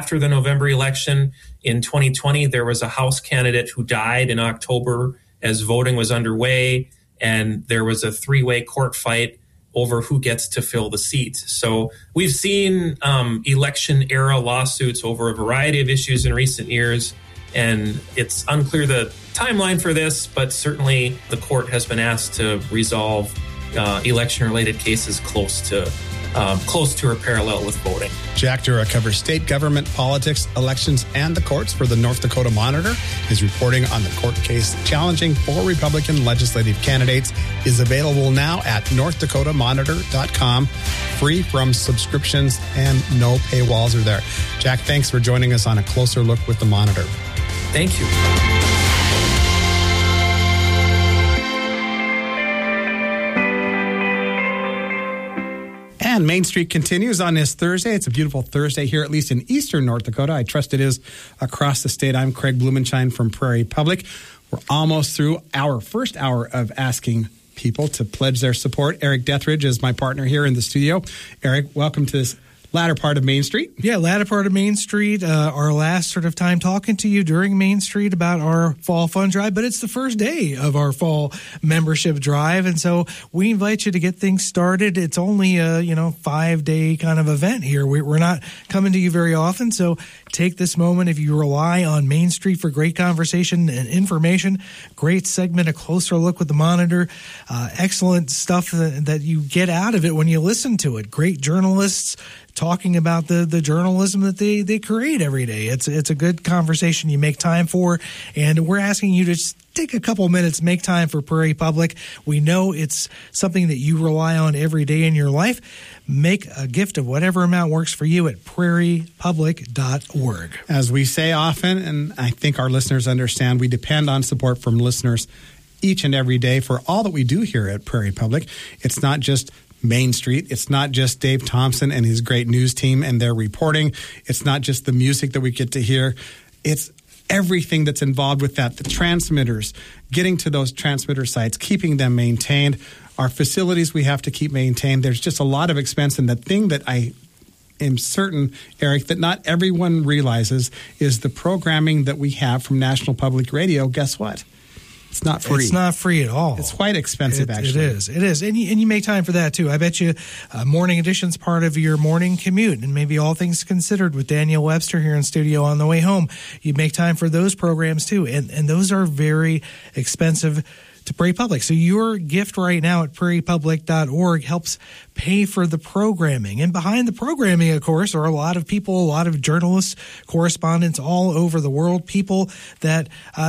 after the November election in 2020, there was a House candidate who died in October as voting was underway, and there was a three-way court fight over who gets to fill the seat. So we've seen election-era lawsuits over a variety of issues in recent years, and it's unclear the timeline for this, but certainly the court has been asked to resolve election-related cases close to or parallel with voting. Jack Dura covers state government, politics, elections, and the courts for the North Dakota Monitor. His reporting on the court case challenging 4 Republican legislative candidates is available now at northdakotamonitor.com. Free from subscriptions and no paywalls are there. Jack, thanks for joining us on A Closer Look with the Monitor. Thank you. And Main Street continues on this Thursday. It's a beautiful Thursday here, at least in eastern North Dakota. I trust it is across the state. I'm Craig Blumenshine from Prairie Public. We're almost through our first hour of asking people to pledge their support. Eric Dethridge is my partner here in the studio. Eric, welcome to this latter part of Main Street. Yeah, latter part of Main Street. Our last sort of time talking to you during Main Street about our fall fund drive, but it's the first day of our fall membership drive, and so we invite you to get things started. It's only a 5-day kind of event here. We're not coming to you very often, so take this moment. If you rely on Main Street for great conversation and information, great segment, A Closer Look with the Monitor, excellent stuff that you get out of it when you listen to it. Great journalists talking about the journalism that they create every day. It's a good conversation you make time for, and we're asking you to just take a couple minutes, make time for Prairie Public. We know it's something that you rely on every day in your life. Make a gift of whatever amount works for you at prairiepublic.org. As we say often, and I think our listeners understand, we depend on support from listeners each and every day for all that we do here at Prairie Public. It's not just Main Street. It's not just Dave Thompson and his great news team and their reporting. It's not just the music that we get to hear. It's everything that's involved with that. The transmitters, getting to those transmitter sites, keeping them maintained. Our facilities we have to keep maintained. There's just a lot of expense. And the thing that I am certain, Eric, that not everyone realizes is the programming that we have from National Public Radio. Guess what? It's not free. It's not free at all. It's quite expensive, actually. It is. And you make time for that, too. I bet you Morning Edition's part of your morning commute, and maybe All Things Considered with Daniel Webster here in studio on the way home. You make time for those programs, too. And those are very expensive to Prairie Public. So your gift right now at prairiepublic.org helps pay for the programming. And behind the programming, of course, are a lot of people, a lot of journalists, correspondents all over the world, people that,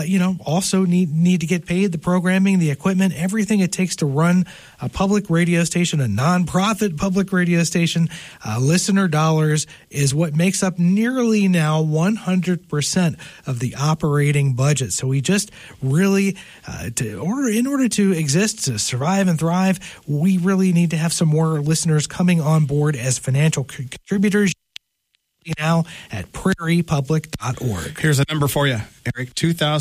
also need to get paid, the programming, the equipment, everything it takes to run a public radio station, a nonprofit public radio station. Listener dollars is what makes up nearly now 100% of the operating budget. So we just really, in order to exist, to survive and thrive, we really need to have some more listeners coming on board as financial contributors now at prairiepublic.org. Here's a number for you, Eric,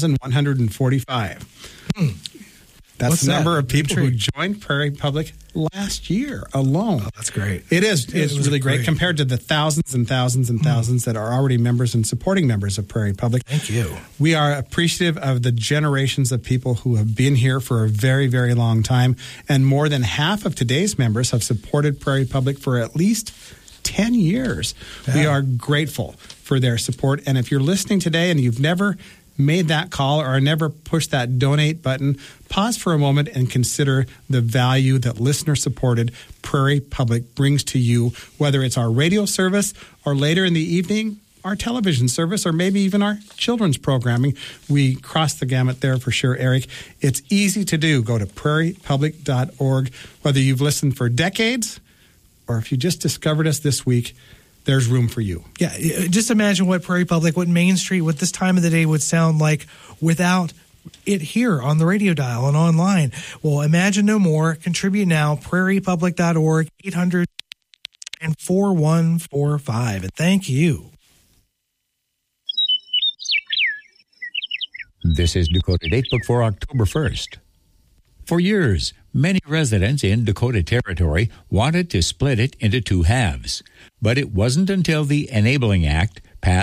2,145. That's the number of people who joined Prairie Public last year alone. Oh, that's great. It is. It's really great compared to the thousands and thousands and thousands that are already members and supporting members of Prairie Public. Thank you. We are appreciative of the generations of people who have been here for a very, very long time. And more than half of today's members have supported Prairie Public for at least 10 years. Yeah. We are grateful for their support. And if you're listening today and you've never made that call or never pushed that donate button, pause for a moment and consider the value that listener-supported Prairie Public brings to you, whether it's our radio service or later in the evening, our television service, or maybe even our children's programming. We cross the gamut there for sure, Eric. It's easy to do. Go to prairiepublic.org. Whether you've listened for decades or if you just discovered us this week, there's room for you. Yeah, just imagine what Prairie Public, what Main Street, what this time of the day would sound like without it here on the radio dial and online. Well, imagine no more. Contribute now, prairiepublic.org, 800-4145. And thank you. This is Dakota Datebook for October 1st. For years, many residents in Dakota Territory wanted to split it into two halves. But it wasn't until the Enabling Act